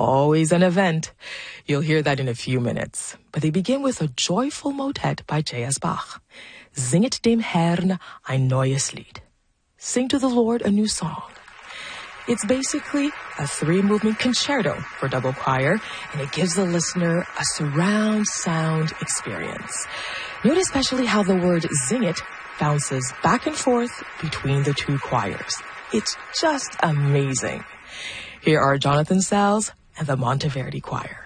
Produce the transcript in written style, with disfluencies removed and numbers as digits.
always an event. You'll hear that in a few minutes. But they begin with a joyful motet by J.S. Bach. Singet dem Herrn ein neues Lied. Sing to the Lord a new song. It's basically a 3-movement concerto for double choir, and it gives the listener a surround sound experience. Note especially how the word singet bounces back and forth between the two choirs. It's just amazing. Here are Jonathan Salles and the Monteverdi Choir.